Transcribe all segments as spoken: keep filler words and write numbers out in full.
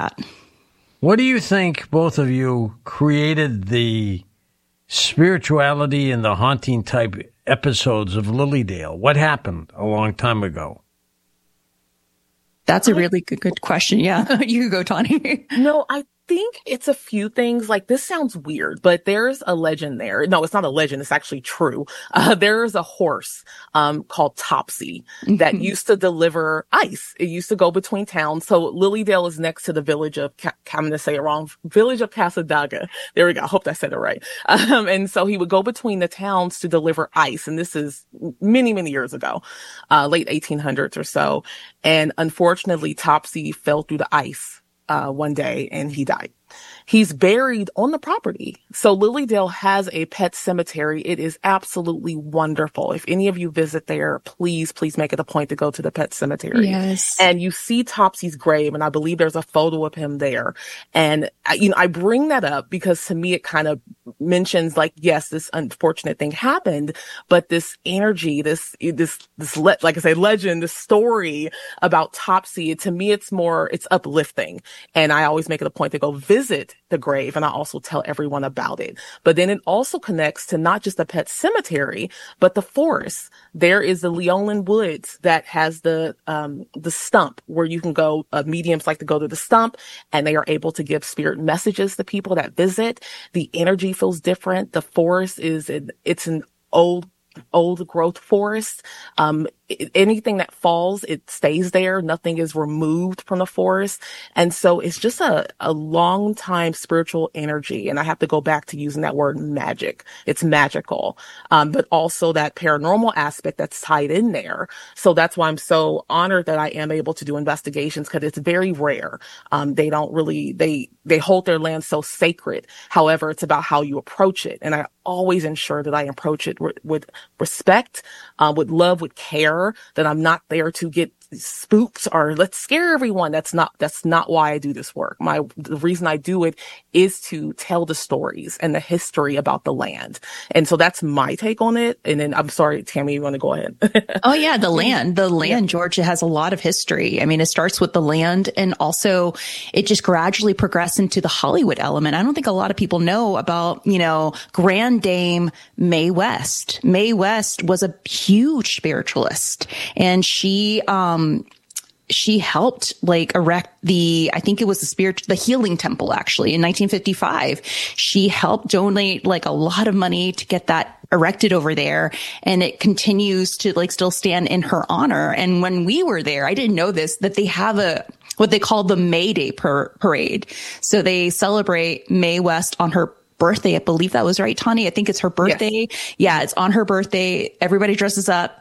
What do you think, both of you, created the spirituality and the haunting type episodes of Lilydale? What happened a long time ago? That's a really good, good question. Yeah. You go, Tawny. No, I think it's a few things. Like, this sounds weird, but there's a legend there. No, it's not a legend. It's actually true. Uh, there's a horse, um, called Topsy that used to deliver ice. It used to go between towns. So Lilydale is next to the village of, Ca- I'm going to say it wrong, village of Casadaga. There we go. I hope I said it right. Um, and so he would go between the towns to deliver ice. And this is many, many years ago, uh, late eighteen hundreds or so. And unfortunately, Topsy fell through the ice uh, one day and he died. He's buried on the property. So Lilydale has a pet cemetery. It is absolutely wonderful. If any of you visit there, please, please make it a point to go to the pet cemetery. Yes. And you see Topsy's grave, and I believe there's a photo of him there. And, you know, I bring that up because to me, it kind of mentions, like, yes, this unfortunate thing happened, but this energy, this, this, this, le- like I say, legend, this story about Topsy, to me, it's more, it's uplifting. And I always make it a point to go visit the grave, and I also tell everyone about it. But then it also connects to not just the pet cemetery, but the forest. There is the Leolin Woods that has the um the stump where you can go, uh, mediums like to go to the stump, and they are able to give spirit messages to people that visit. The energy feels different. The forest is, it's an old old growth forest. Um, it, anything that falls, it stays there. Nothing is removed from the forest. And so it's just a, a long time spiritual energy. And I have to go back to using that word magic. It's magical. Um, but also that paranormal aspect that's tied in there. So that's why I'm so honored that I am able to do investigations, because it's very rare. Um, they don't really, they, they hold their land so sacred. However, it's about how you approach it. And I always ensure that I approach it with, with respect, uh, with love, with care, that I'm not there to get spooked or let's scare everyone. That's not, that's not why I do this work. My, the reason I do it is to tell the stories and the history about the land. And so that's my take on it. And then I'm sorry, Tammy, you want to go ahead? Oh yeah. The land, the land, yeah. Georgia has a lot of history. I mean, it starts with the land, and also it just gradually progressed into the Hollywood element. I don't think a lot of people know about, you know, Grand Dame Mae West. Mae West was a huge spiritualist, and she, um, she helped like erect the, I think it was the spirit, the healing temple actually in nineteen fifty-five. She helped donate like a lot of money to get that erected over there. And it continues to like still stand in her honor. And when we were there, I didn't know this, that they have a, what they call the May Day par- parade. So they celebrate Mae West on her birthday. I believe that was right, Tawny. I think it's her birthday. Yes. Yeah. It's on her birthday. Everybody dresses up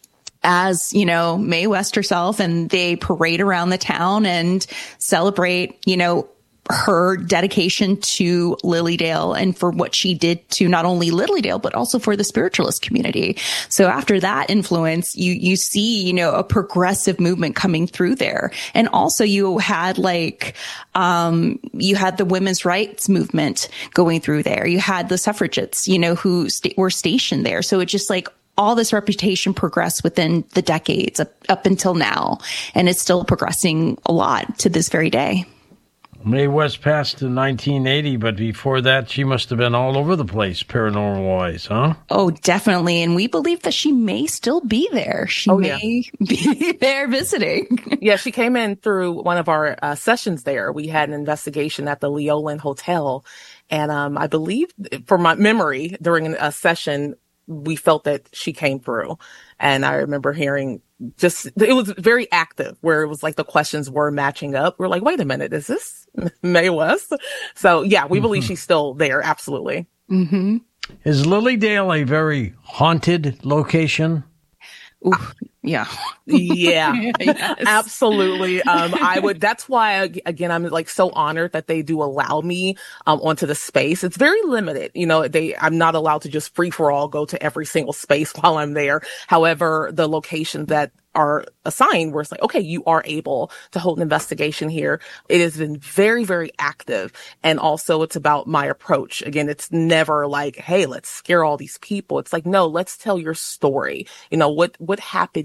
as, you know, Mae West herself, and they parade around the town and celebrate, you know, her dedication to Lilydale and for what she did to not only Lilydale, but also for the spiritualist community. So after that influence, you, you see, you know, a progressive movement coming through there. And also you had like, um, you had the women's rights movement going through there. You had the suffragettes, you know, who sta- were stationed there. So it just like, all this reputation progressed within the decades up, up until now, and it's still progressing a lot to this very day. Mae West passed in nineteen eighty, but before that, she must have been all over the place, paranormal-wise, huh? Oh, definitely, and we believe that she may still be there. She oh, may yeah. be there visiting. Yeah, she came in through one of our uh, sessions there. We had an investigation at the Leolin Hotel, and um, I believe, from my memory, during a session, we felt that she came through. And I remember hearing just, it was very active, where it was like the questions were matching up. We're like, wait a minute, is this Mae West? So yeah, we mm-hmm. believe she's still there. Absolutely. Mm-hmm. Is Lilydale a very haunted location? Ooh, yeah. Yeah, yes. Absolutely. Um, I would, that's why, again, I'm like so honored that they do allow me, um, onto the space. It's very limited. You know, they, I'm not allowed to just free for all go to every single space while I'm there. However, the locations that are assigned where it's like, okay, you are able to hold an investigation here. It has been very, very active. And also it's about my approach. Again, it's never like, hey, let's scare all these people. It's like, no, let's tell your story. You know, what, what happened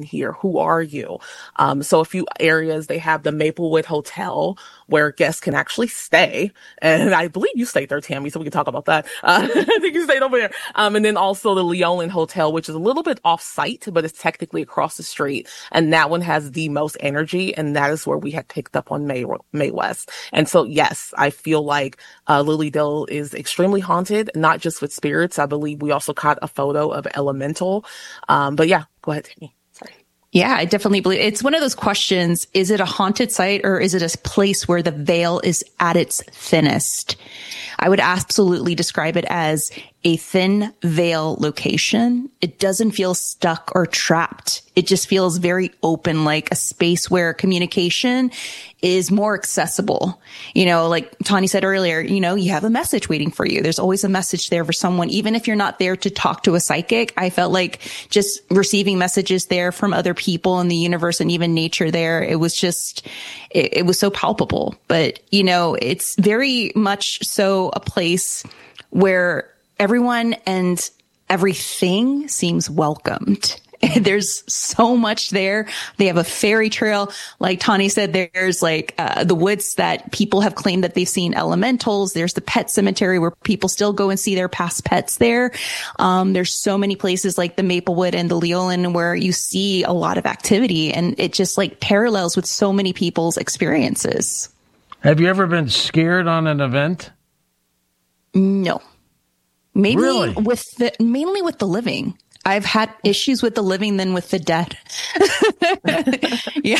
here? Who are you? Um, so a few areas, they have the Maplewood Hotel where guests can actually stay. And I believe you stayed there, Tammy, so we can talk about that. Uh, I think you stayed over there. Um, and then also the Leolin Hotel, which is a little bit off site, but it's technically across the street. And that one has the most energy. And that is where we had picked up on May, May West. And so, yes, I feel like, uh, Lily Dale is extremely haunted, not just with spirits. I believe we also caught a photo of Elemental. Um, but yeah, go ahead, Tammy. Sorry. Yeah, I definitely believe it's one of those questions. Is it a haunted site or is it a place where the veil is at its thinnest? I would absolutely describe it as a thin veil location. It doesn't feel stuck or trapped. It just feels very open, like a space where communication is more accessible. You know, like Tawny said earlier, you know, you have a message waiting for you. There's always a message there for someone, even if you're not there to talk to a psychic. I felt like just receiving messages there from other people in the universe and even nature there, it was just, it, it was so palpable. But, you know, it's very much so a place where everyone and everything seems welcomed. There's so much there. They have a fairy trail. Like Tawny said, there's like uh, the woods that people have claimed that they've seen elementals. There's the pet cemetery where people still go and see their past pets there. Um, there's so many places like the Maplewood and the Leolin where you see a lot of activity, and it just like parallels with so many people's experiences. Have you ever been scared on an event? No. Maybe Really? with the, mainly with the living. I've had issues with the living than with the dead. Yeah.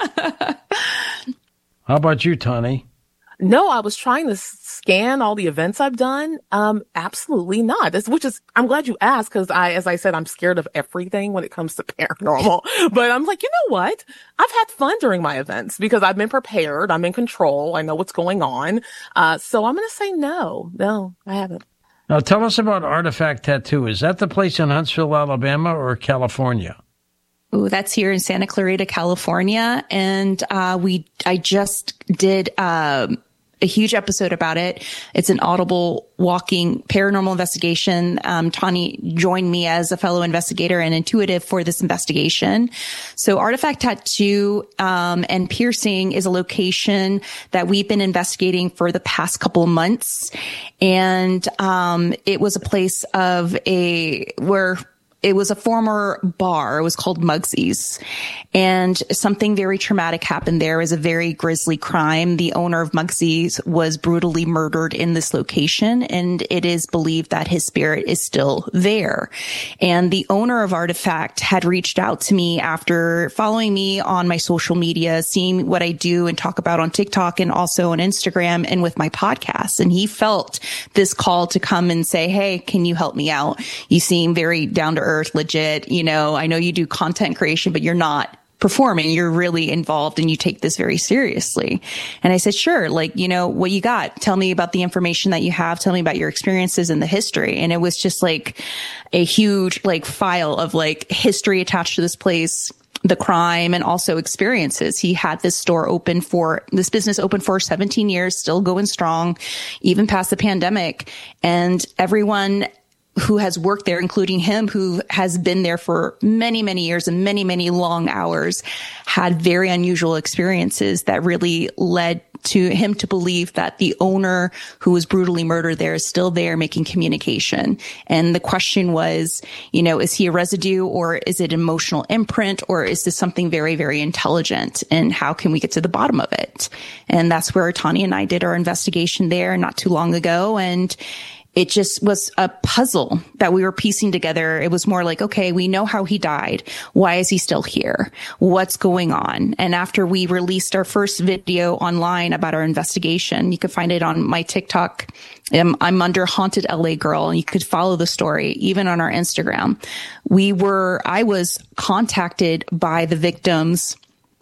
How about you, Tawny? No, I was trying to scan all the events I've done. Um, absolutely not. This, which is, I'm glad you asked, because I, as I said, I'm scared of everything when it comes to paranormal. But I'm like, you know what? I've had fun during my events because I've been prepared. I'm in control. I know what's going on. Uh, so I'm going to say no. No, I haven't. Now, tell us about Artifact Tattoo. Is that the place in Huntsville, Alabama, or California? Ooh, that's here in Santa Clarita, California. And uh we I just did um a huge episode about it. It's an Audible walking paranormal investigation. Um, Tawny joined me as a fellow investigator and intuitive for this investigation. So Artifact Tattoo, um, and Piercing is a location that we've been investigating for the past couple of months. And, um, it was a place of a, where it was a former bar. It was called Mugsy's, and something very traumatic happened there. It was a very grisly crime. The owner of Mugsy's was brutally murdered in this location, and it is believed that his spirit is still there. And the owner of Artifact had reached out to me after following me on my social media, seeing what I do and talk about on TikTok and also on Instagram and with my podcast. And he felt this call to come and say, hey, can you help me out? You seem very down to earth, legit. You know, I know you do content creation, but you're not performing. You're really involved and you take this very seriously. And I said, sure. Like, you know, what you got? Tell me about the information that you have. Tell me about your experiences and the history. And it was just like a huge like file of like history attached to this place, the crime, and also experiences. He had this store open for this business open for seventeen years, still going strong, even past the pandemic. And everyone who has worked there, including him, who has been there for many, many years and many, many long hours, had very unusual experiences that really led to him to believe that the owner who was brutally murdered there is still there making communication. And the question was, you know, is he a residue, or is it emotional imprint, or is this something very, very intelligent? And how can we get to the bottom of it? And that's where Tawny and I did our investigation there not too long ago. And it just was a puzzle that we were piecing together. It was more like, okay, we know how he died. Why is he still here? What's going on? And after we released our first video online about our investigation, you could find it on my TikTok. Um, I'm under Haunted L A Girl, and you could follow the story even on our Instagram. We were, I was contacted by the victim's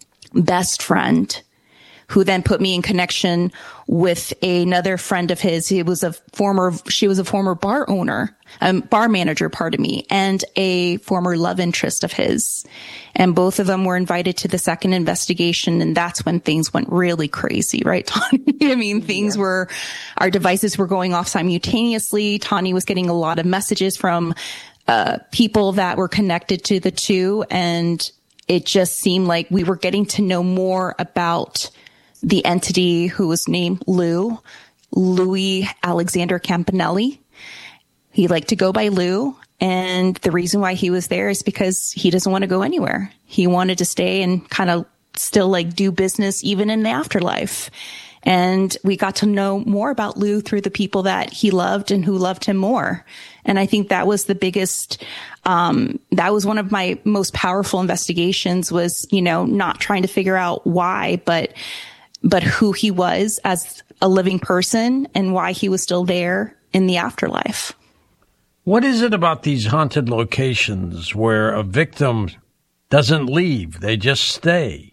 best friend, who then put me in connection with another friend of his. He was a former, she was a former bar owner, um, bar manager, pardon me, and a former love interest of his. And both of them were invited to the second investigation. And that's when things went really crazy, right, Tawny? I mean, things yeah. were, our devices were going off simultaneously. Tawny was getting a lot of messages from, uh, people that were connected to the two. And it just seemed like we were getting to know more about the entity who was named Lou, Louis Alexander Campanelli. He liked to go by Lou. And the reason why he was there is because he doesn't want to go anywhere. He wanted to stay and kind of still like do business even in the afterlife. And we got to know more about Lou through the people that he loved and who loved him more. And I think that was the biggest, um, that was one of my most powerful investigations was, you know, not trying to figure out why, but, but who he was as a living person and why he was still there in the afterlife. What is it about these haunted locations where a victim doesn't leave? They just stay?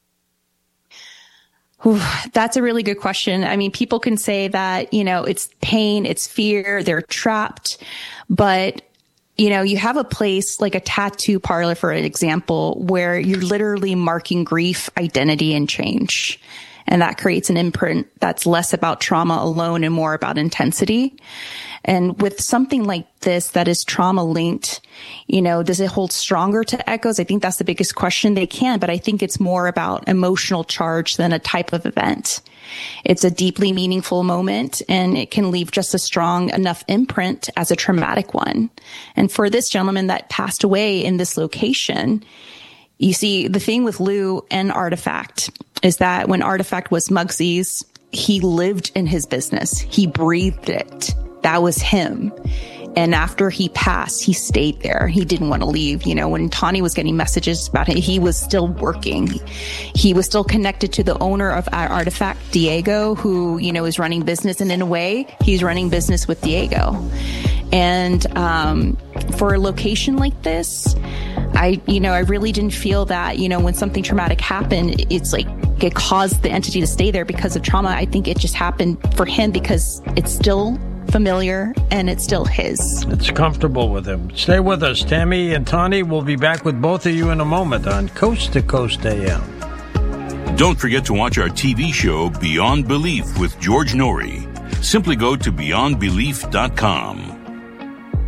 Ooh, that's a really good question. I mean, people can say that, you know, it's pain, it's fear, they're trapped. But, you know, you have a place like a tattoo parlor, for an example, where you're literally marking grief, identity, and change. And that creates an imprint that's less about trauma alone and more about intensity. And with something like this that is trauma linked, you know, does it hold stronger to echoes? I think that's the biggest question. They can, but I think it's more about emotional charge than a type of event. It's a deeply meaningful moment, and it can leave just a strong enough imprint as a traumatic one. And for this gentleman that passed away in this location, you see, the thing with Lou and Artifact is that when Artifact was Mugsy's, he lived in his business. He breathed it. That was him. And after he passed, he stayed there. He didn't want to leave. You know, when Tawny was getting messages about him, he was still working. He was still connected to the owner of Artifact, Diego, who, you know, is running business. And in a way, he's running business with Diego. And um, for a location like this, I, you know, I really didn't feel that, you know, when something traumatic happened, it's like it caused the entity to stay there because of trauma. I think it just happened for him because it's still familiar and it's still his. It's comfortable with him. Stay with us. Tammy and Tawny will be back with both of you in a moment on Coast to Coast A M. Don't forget to watch our T V show Beyond Belief with George Noory. Simply go to beyond belief dot com.